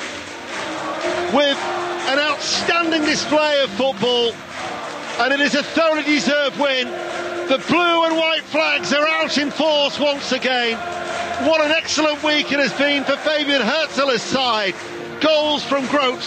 with an outstanding display of football, and it is a thoroughly deserved win. The blue and white flags are out in force once again. What an excellent week it has been for Fabian Hürzeler's side. Goals from Groats,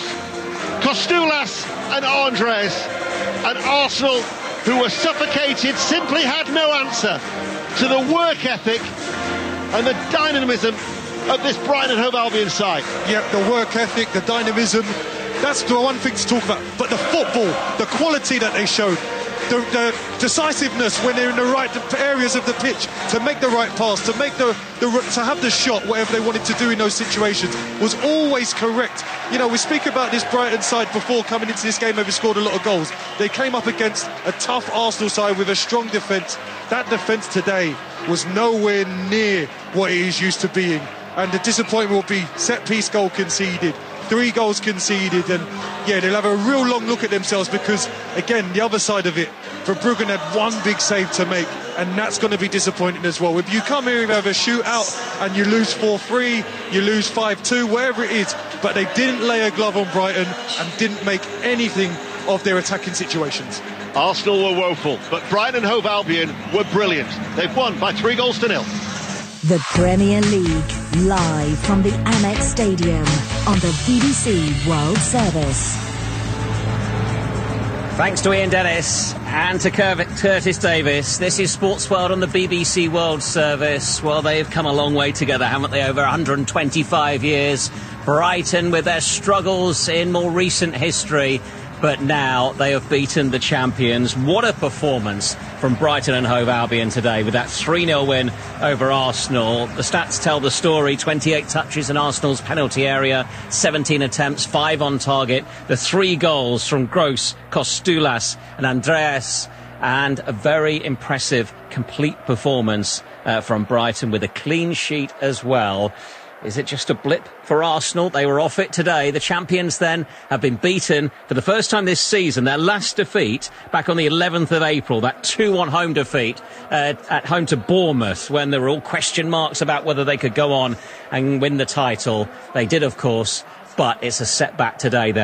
Kostulas and Andres, and Arsenal, who were suffocated, simply had no answer to the work ethic and the dynamism of this Brighton and Hove Albion side. Yeah, the work ethic, the dynamism, that's the one thing to talk about. But the football, the quality that they showed, the decisiveness when they're in the right areas of the pitch to make the right pass, to have the shot, whatever they wanted to do in those situations, was always correct. We speak about this Brighton side before coming into this game. They've scored a lot of goals. They came up against a tough Arsenal side with a strong defence. That defence today was nowhere near what it is used to being, and the disappointment will be set piece goal conceded, 3 goals conceded, and yeah, they'll have a real long look at themselves, because again, the other side of it, Verbruggen had one big save to make, and that's going to be disappointing as well. If you come here and have a shootout and you lose 4-3, you lose 5-2, wherever it is, but they didn't lay a glove on Brighton and didn't make anything of their attacking situations. Arsenal were woeful, but Brighton and Hove Albion were brilliant. They've won by 3-0. The Premier League, live from the Amex Stadium on the BBC World Service. Thanks to Ian Dennis and to Curtis Davis. This is Sports World on the BBC World Service. Well, they've come a long way together, haven't they, over 125 years. Brighton with their struggles in more recent history, but now they have beaten the champions. What a performance from Brighton and Hove Albion today with that 3-0 win over Arsenal. The stats tell the story. 28 touches in Arsenal's penalty area, 17 attempts, 5 on target. The 3 goals from Gross, Kostulas and Andreas, and a very impressive complete performance from Brighton with a clean sheet as well. Is it just a blip for Arsenal? They were off it today. The champions then have been beaten for the first time this season. Their last defeat back on the 11th of April, that 2-1 home defeat at home to Bournemouth, when there were all question marks about whether they could go on and win the title. They did, of course, but it's a setback today then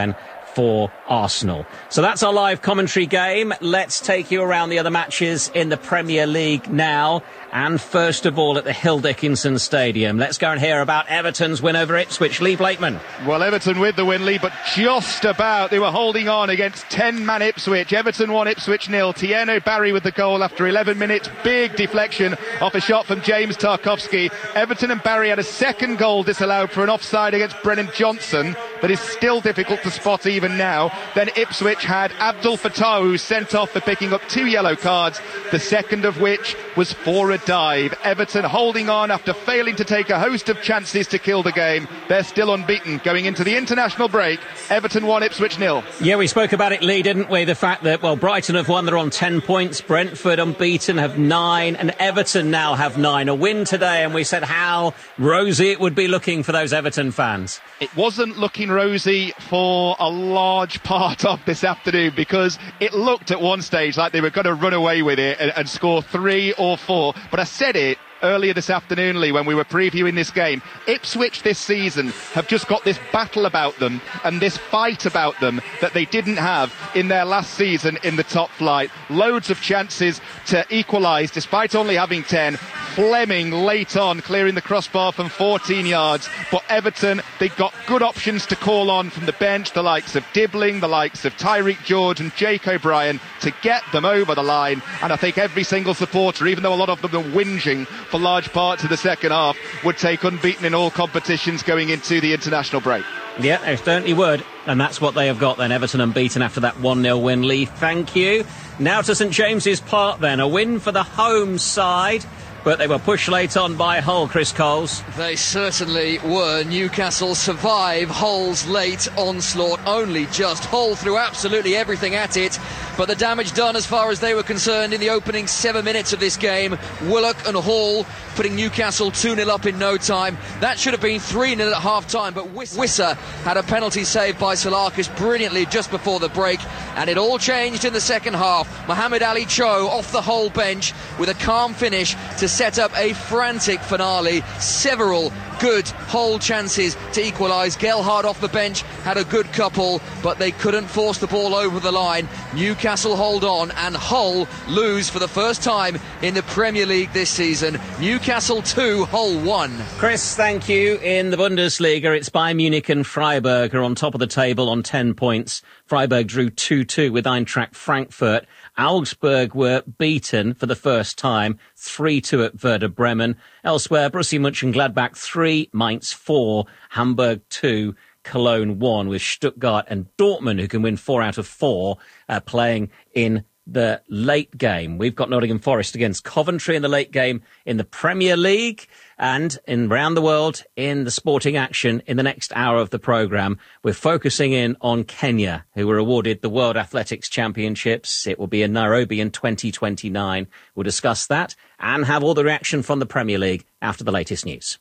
for Arsenal. So that's our live commentary game. Let's take you around the other matches in the Premier League now. And first of all at the Hill Dickinson Stadium. Let's go and hear about Everton's win over Ipswich. Lee Blakeman. Well, Everton with the win, Lee, but just about. They were holding on against 10-man Ipswich. Everton 1, Ipswich 0. Tieno Barry with the goal after 11 minutes. Big deflection off a shot from James Tarkowski. Everton and Barry had a second goal disallowed for an offside against Brennan Johnson that is still difficult to spot even now. Then Ipswich had Abdul Fattah, who sent off for picking up 2 yellow cards, the second of which was for a dive. Everton holding on after failing to take a host of chances to kill the game. They're still unbeaten going into the international break. Everton 1, Ipswich 0. Yeah, we spoke about it, Lee, didn't we? The fact that, well, Brighton have won, they're on 10 points. Brentford unbeaten have 9, and Everton now have 9. A win today, and we said how rosy it would be looking for those Everton fans. It wasn't looking rosy for a large part of this afternoon, because it looked at one stage like they were going to run away with it and score 3 or 4. But I said it earlier this afternoon, Lee, when we were previewing this game. Ipswich this season have just got this battle about them and this fight about them that they didn't have in their last season in the top flight. Loads of chances to equalise despite only having 10. Fleming late on clearing the crossbar from 14 yards, but Everton, they got good options to call on from the bench, the likes of Dibbling, the likes of Tyreek George and Jake O'Brien, to get them over the line. And I think every single supporter, even though a lot of them are whinging for large parts of the second half, would take unbeaten in all competitions going into the international break. Yeah, they certainly would. And that's what they have got then, Everton unbeaten after that 1-0 win. Lee, thank you. Now to St James's Park then, a win for the home side. But they were pushed late on by Hull, Chris Coles. They certainly were. Newcastle survive Hull's late onslaught. Only just. Hull threw absolutely everything at it. But the damage done as far as they were concerned in the opening 7 minutes of this game. Willock and Hall putting Newcastle 2-0 up in no time. That should have been 3-0 at half-time. But Wissa had a penalty saved by Salakis brilliantly just before the break. And it all changed in the second half. Mohamed Ali Cho off the Hull bench with a calm finish to set up a frantic finale. Several good Hull chances to equalise. Gelhardt off the bench had a good couple, but they couldn't force the ball over the line. Newcastle hold on, and Hull lose for the first time in the Premier League this season. Newcastle 2, Hull 1. Chris, thank you. In the Bundesliga, it's Bayern Munich and Freiburg are on top of the table on 10 points. Freiburg drew 2-2 with Eintracht Frankfurt. Augsburg were beaten for the first time, 3-2 at Werder Bremen. Elsewhere, Borussia Mönchengladbach 3, Mainz 4, Hamburg 2, Cologne 1, with Stuttgart and Dortmund, who can win 4 out of 4, playing in the late game. We've got Nottingham Forest against Coventry in the late game in the Premier League, and around the world in the sporting action in the next hour of the programme. We're focusing in on Kenya, who were awarded the World Athletics Championships. It will be in Nairobi in 2029. We'll discuss that and have all the reaction from the Premier League after the latest news.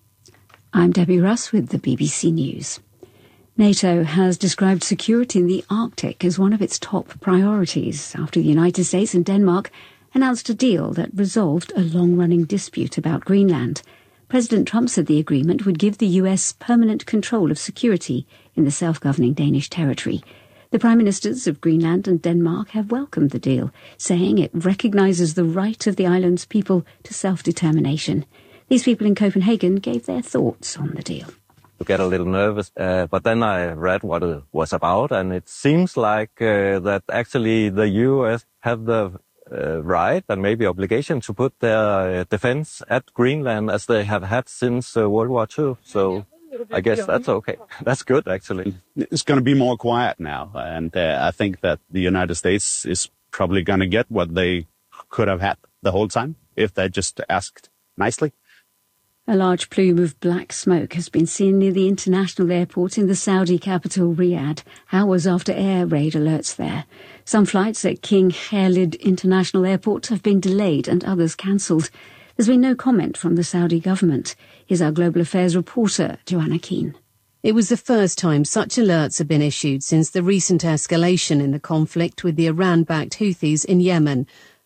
I'm Debbie Russ with the BBC News. NATO has described security in the Arctic as one of its top priorities after the United States and Denmark announced a deal that resolved a long-running dispute about Greenland. President Trump said the agreement would give the US permanent control of security in the self-governing Danish territory. The Prime Ministers of Greenland and Denmark have welcomed the deal, saying it recognises the right of the island's people to self-determination. These people in Copenhagen gave their thoughts on the deal. You get a little nervous, but then I read what it was about, and it seems like that actually the US have the right and maybe obligation to put their defense at Greenland as they have had since World War II. So I guess that's okay. That's good, actually. It's going to be more quiet now, and I think that the United States is probably going to get what they could have had the whole time if they just asked nicely. A large plume of black smoke has been seen near the international airport in the Saudi capital, Riyadh, hours after air raid alerts there. Some flights at King Khalid International Airport have been delayed and others cancelled. There's been no comment from the Saudi government. Here's our Global Affairs reporter, Joanna Keane. It was the first time such alerts have been issued since the recent escalation in the conflict with the Iran-backed Houthis in Yemen.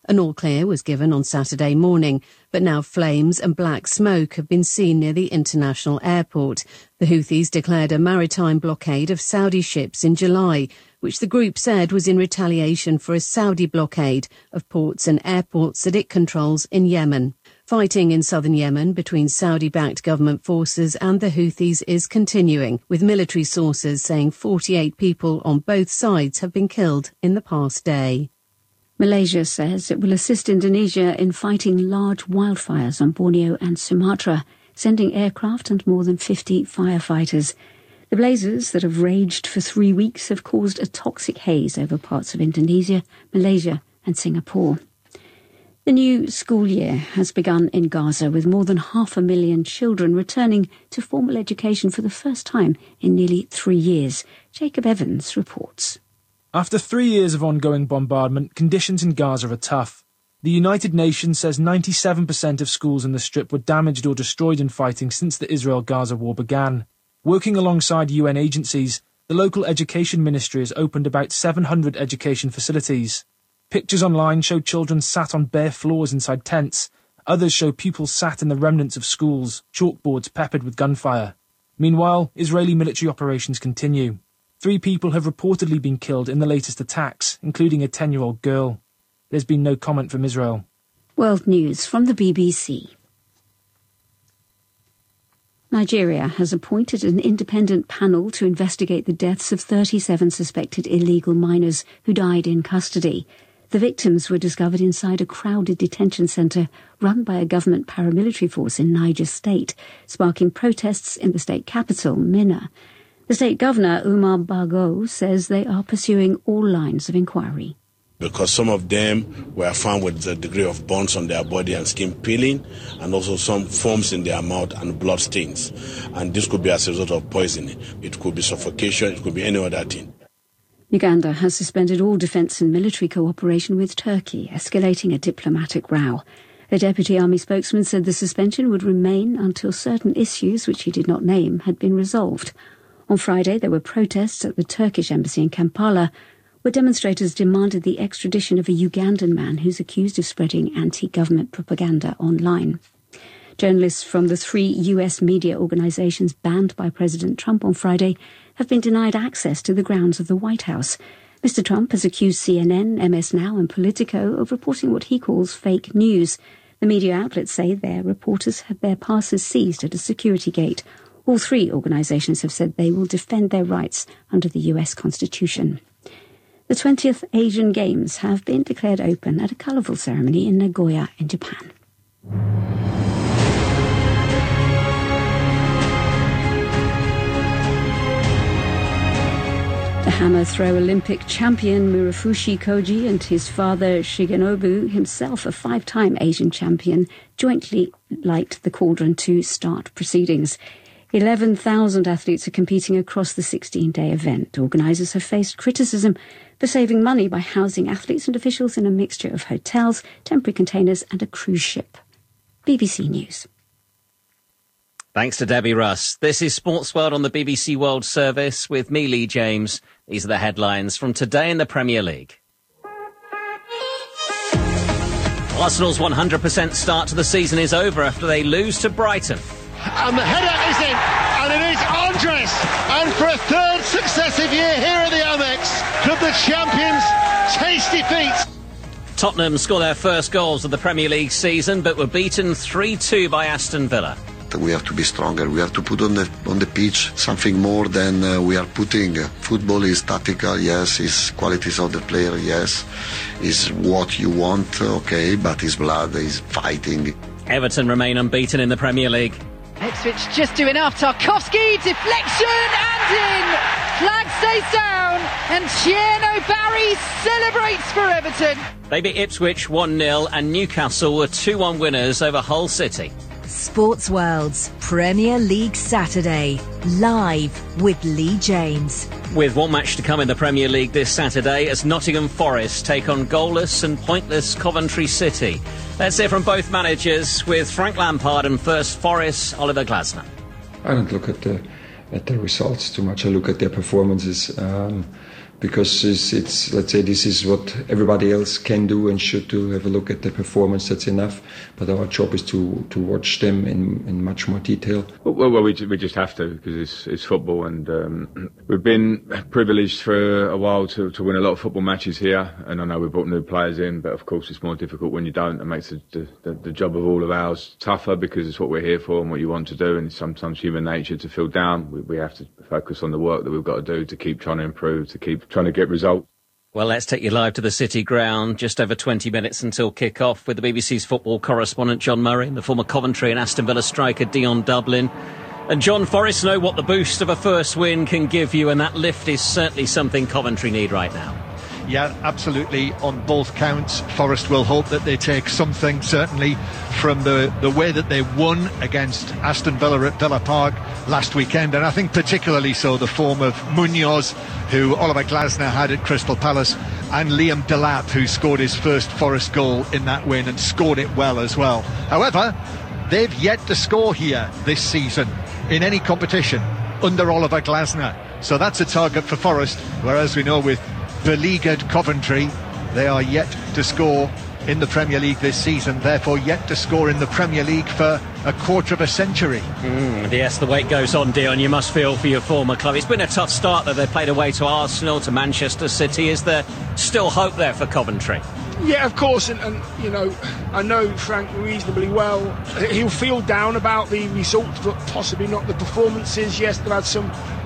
An all-clear was given on Saturday morning, but now flames and black smoke have been seen near the international airport. The Houthis declared a maritime blockade of Saudi ships in July, which the group said was in retaliation for a Saudi blockade of ports and airports that it controls in Yemen. Fighting in southern Yemen between Saudi-backed government forces and the Houthis is continuing, with military sources saying 48 people on both sides have been killed in the past day. Malaysia says it will assist Indonesia in fighting large wildfires on Borneo and Sumatra, sending aircraft and more than 50 firefighters. The blazes that have raged for 3 weeks have caused a toxic haze over parts of Indonesia, Malaysia and Singapore. The new school year has begun in Gaza, with more than 500,000 children returning to formal education for the first time in nearly 3 years. Jacob Evans reports. After 3 years of ongoing bombardment, conditions in Gaza are tough. The United Nations says 97% of schools in the Strip were damaged or destroyed in fighting since the Israel-Gaza war began. Working alongside UN agencies, the local education ministry has opened about 700 education facilities. Pictures online show children sat on bare floors inside tents. Others show pupils sat in the remnants of schools, chalkboards peppered with gunfire. Meanwhile, Israeli military operations continue. 3 people have reportedly been killed in the latest attacks, including a 10-year-old girl. There's been no comment from Israel. World News from the BBC. Nigeria has appointed an independent panel to investigate the deaths of 37 suspected illegal minors who died in custody. The victims were discovered inside a crowded detention centre run by a government paramilitary force in Niger State, sparking protests in the state capital, Minna. The state governor, Umar Bago, says they are pursuing all lines of inquiry. Because some of them were found with a degree of burns on their body and skin peeling, and also some foams in their mouth and blood stains. And this could be as a result of poisoning. It could be suffocation, it could be any other thing. Uganda has suspended all defence and military cooperation with Turkey, escalating a diplomatic row. A deputy army spokesman said the suspension would remain until certain issues, which he did not name, had been resolved. On Friday, there were protests at the Turkish embassy in Kampala, where demonstrators demanded the extradition of a Ugandan man who's accused of spreading anti-government propaganda online. Journalists from the 3 US media organisations banned by President Trump on Friday have been denied access to the grounds of the White House. Mr. Trump has accused CNN, MS Now and Politico of reporting what he calls fake news. The media outlets say their reporters had their passes seized at a security gate. All 3 organisations have said they will defend their rights under the US Constitution. The 20th Asian Games have been declared open at a colourful ceremony in Nagoya in Japan. The hammer throw Olympic champion Murafushi Koji and his father Shigenobu, himself a 5-time Asian champion, jointly light the cauldron to start proceedings. 11,000 athletes are competing across the 16-day event. Organisers have faced criticism for saving money by housing athletes and officials in a mixture of hotels, temporary containers and a cruise ship. BBC News. Thanks to Debbie Russ. This is Sports World on the BBC World Service with me, Lee James. These are the headlines from today in the Premier League. Arsenal's 100% start to the season is over after they lose to Brighton. And the header is in, and it is Andres. And for a 3rd successive year here at the Amex, could the champions taste defeat? Tottenham score their first goals of the Premier League season, but were beaten 3-2 by Aston Villa. We have to be stronger. We have to put on the pitch something more than we are putting. Football is tactical, yes. Is qualities of the player, yes. Is what you want, okay. But his blood is fighting. Everton remain unbeaten in the Premier League. Ipswich just do enough. Tarkowski, deflection and in. Flag stays down and Tierno Barry celebrates for Everton. They beat Ipswich 1-0 and Newcastle were 2-1 winners over Hull City. Sports World's Premier League Saturday, live with Lee James. With one match to come in the Premier League this Saturday as Nottingham Forest take on goalless and pointless Coventry City. Let's hear from both managers with Frank Lampard and first Forest, Oliver Glasner. I don't look at the results too much. I look at their performances. because it's let's say this is what everybody else can do and should do. Have a look at the performance, that's enough. But our job is to watch them in much more detail. Well, we just have to, because it's football, and we've been privileged for a while to win a lot of football matches here. And I know we brought new players in, but of course it's more difficult when you don't. It makes the job of all of ours tougher, because it's what we're here for and what you want to do. And it's sometimes human nature to feel down. We have to focus on the work that we've got to do to keep trying to improve, to keep trying to get results. Well, let's take you live to the City Ground. Just over 20 minutes until kick-off with the BBC's football correspondent John Murray and the former Coventry and Aston Villa striker Dion Dublin. And John, Forest know what the boost of a first win can give you, and that lift is certainly something Coventry need right now. Yeah, absolutely. On both counts, Forest will hope that they take something, certainly from the way that they won against Aston Villa at Villa Park last weekend, and I think particularly so the form of Munoz, who Oliver Glasner had at Crystal Palace, and Liam Delap, who scored his first Forest goal in that win and scored it well as well. However, they've yet to score here this season in any competition under Oliver Glasner, so that's a target for Forest, whereas we know with beleaguered Coventry, they are yet to score in the Premier League this season, therefore yet to score in the Premier League for a quarter of a century. Yes, the wait goes on, Dion. You must feel for your former club. It's been a tough start, though. They played away to Arsenal, to Manchester City. Is there still hope there for Coventry? Yeah, of course, and you know, I know Frank reasonably well. He'll feel down about the results, but possibly not the performances. Yes, they've had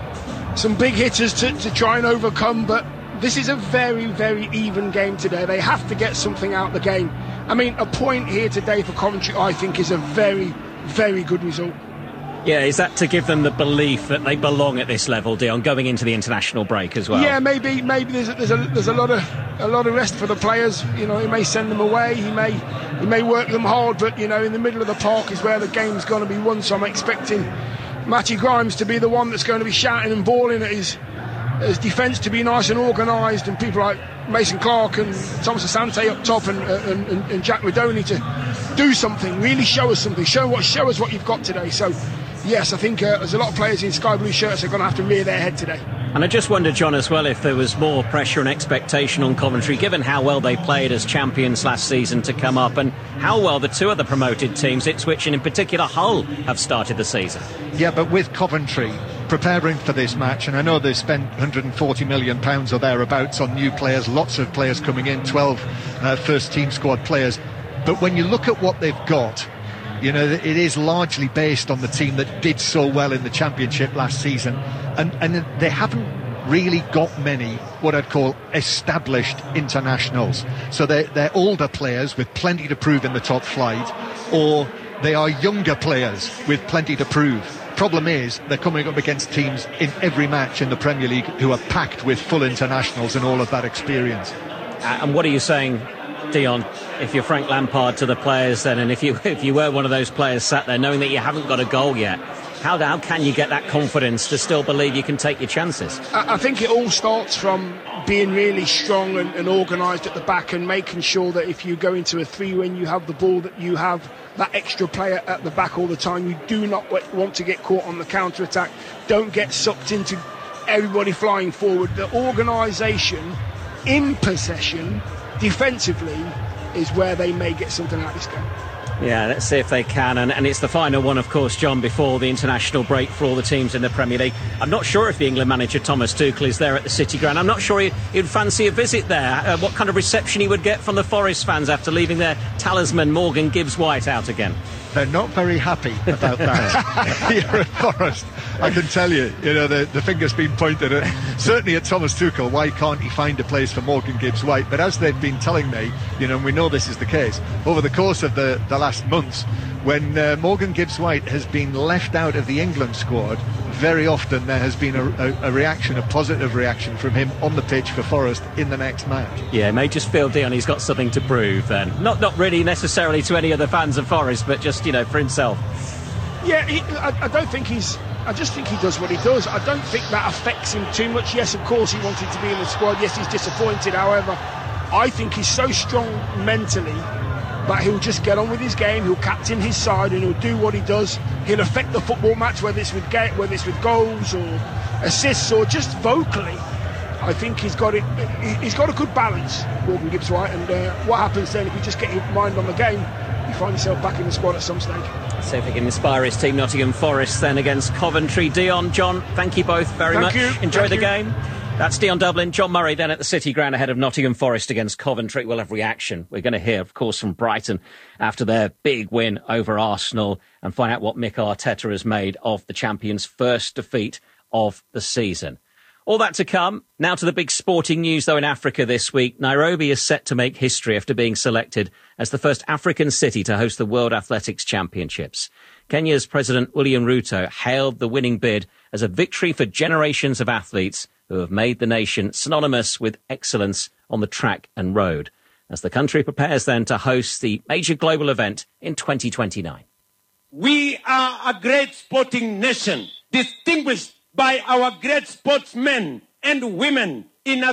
some big hitters to try and overcome, but this is a very, very even game today. They have to get something out of the game. I mean, a point here today for Coventry, I think, is a very, very good result. Yeah, is that to give them the belief that they belong at this level, Dion, going into the international break as well? Yeah, maybe there's a lot of rest for the players. You know, it may send them away. He may work them hard, but you know, in the middle of the park is where the game's going to be won. So I'm expecting Matty Grimes to be the one that's going to be shouting and bawling at his defence to be nice and organised, and people like Mason Clark and Thomas Asante up top and Jack Redoney to do something, really show us something, show us what you've got today. So yes, I think there's a lot of players in sky blue shirts that are going to have to rear their head today. And I just wondered, John, as well, if there was more pressure and expectation on Coventry, given how well they played as champions last season, to come up, and how well the two other promoted teams, Ipswich and in particular Hull, have started the season. Yeah, but with Coventry preparing for this match, and I know they spent £140 million or thereabouts on new players, lots of players coming in, 12 first team squad players, but when you look at what they've got, you know, it is largely based on the team that did so well in the Championship last season, and they haven't really got many what I'd call established internationals. So they're older players with plenty to prove in the top flight, or they are younger players with plenty to prove. Problem is, they're coming up against teams in every match in the Premier League who are packed with full internationals and all of that experience. And what are you saying, Dion, if you're Frank Lampard, to the players then, and if you were one of those players sat there knowing that you haven't got a goal yet, how can you get that confidence to still believe you can take your chances? I think it all starts from being really strong and organised at the back, and making sure that if you go into a 3-win, you have the ball, that you have that extra player at the back all the time. You do not want to get caught on the counter-attack. Don't get sucked into everybody flying forward. The organisation in possession defensively is where they may get something out of this game. Yeah, let's see if they can. And it's the final one, of course, John, before the international break for all the teams in the Premier League. I'm not sure if the England manager Thomas Tuchel is there at the City Ground. I'm not sure he'd fancy a visit there. What kind of reception he would get from the Forest fans after leaving their talisman Morgan Gibbs-White out again. They're not very happy about that here at Forest. I can tell you, the finger's been pointed at, certainly at Thomas Tuchel. Why can't he find a place for Morgan Gibbs-White? But as they've been telling me, and we know this is the case, over the course of the last months, when Morgan Gibbs-White has been left out of the England squad, very often there has been a reaction, a positive reaction from him on the pitch for Forest in the next match. Yeah, may just feel, Dion, he's got something to prove then. Not really necessarily to any other fans of Forest, but just, for himself. Yeah, I just think he does what he does. I don't think that affects him too much. Yes, of course he wanted to be in the squad. Yes, he's disappointed. However, I think he's so strong mentally that he'll just get on with his game. He'll captain his side and he'll do what he does. He'll affect the football match, whether it's with goals or assists or just vocally. I think he's got it. He's got a good balance, Morgan Gibbs-White, and what happens then if you just get your mind on the game, you find yourself back in the squad at some stage. See if he can inspire his team, Nottingham Forest, then against Coventry. Dion, John, thank you both very much. Enjoy the game. That's Dion Dublin, John Murray then at the City Ground ahead of Nottingham Forest against Coventry. We'll have reaction. We're going to hear, of course, from Brighton after their big win over Arsenal and find out what Mikel Arteta has made of the champions' first defeat of the season. All that to come. Now to the big sporting news, though, in Africa this week. Nairobi is set to make history after being selected as the first African city to host the World Athletics Championships. Kenya's President William Ruto hailed the winning bid as a victory for generations of athletes who have made the nation synonymous with excellence on the track and road, as the country prepares then to host the major global event in 2029. We are a great sporting nation, distinguished by our great sportsmen and women in